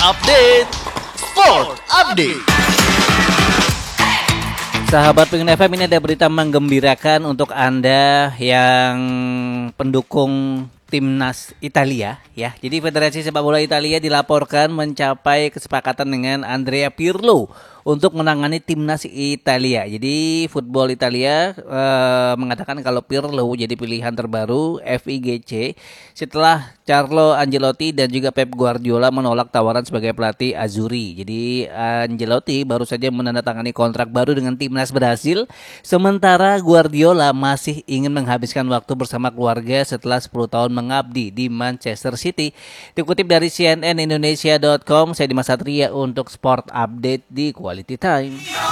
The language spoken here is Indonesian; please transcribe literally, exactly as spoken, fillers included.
Update. Sport Update. Sahabat Pengen F M, ini ada berita menggembirakan untuk Anda yang pendukung Timnas Italia ya. Jadi Federasi Sepak Bola Italia dilaporkan mencapai kesepakatan dengan Andrea Pirlo untuk menangani Timnas Italia. Jadi Football Italia eh, mengatakan kalau Pirlo jadi pilihan terbaru F I G C setelah Carlo Ancelotti dan juga Pep Guardiola menolak tawaran sebagai pelatih Azzurri. Jadi Ancelotti baru saja menandatangani kontrak baru dengan Timnas Brasil, sementara Guardiola masih ingin menghabiskan waktu bersama keluarga setelah sepuluh tahun mengabdi di Manchester City. Dikutip dari C N N Indonesia dot com, saya Dimas Satria untuk Sport Update di Quality Time.